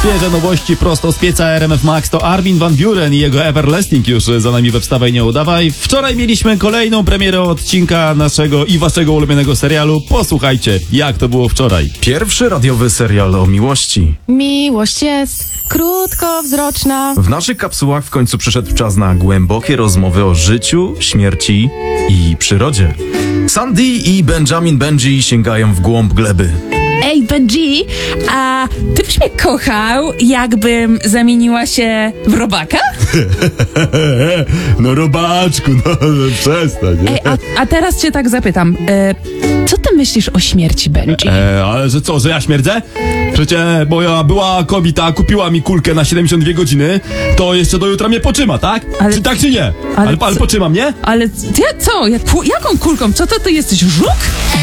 Świeże nowości prosto z pieca RMF Max to Armin van Buuren i jego Everlasting już za nami we Wstawaj Nie Udawaj. Wczoraj mieliśmy kolejną premierę odcinka naszego i waszego ulubionego serialu. Posłuchajcie, jak to było wczoraj. Pierwszy radiowy serial o miłości. Miłość jest krótkowzroczna. W naszych kapsułach w końcu przyszedł czas na głębokie rozmowy o życiu, śmierci i przyrodzie. Sandy i Benjamin Benji sięgają w głąb gleby. Ej, Benji, a ty byś mnie kochał, jakbym zamieniła się w robaka? No robaczku, no przestań. Ej, a teraz cię tak zapytam, co ty myślisz o śmierci Benji? Ale że co, że ja śmierdzę? Przecież moja była kobieta kupiła mi kulkę na 72 godziny, to jeszcze do jutra mnie potrzyma, tak? Ale- Czy tak czy nie? ale Ale co- potrzyma mnie? Ale ty co? Jaką kulką? Co to ty jesteś, żuk?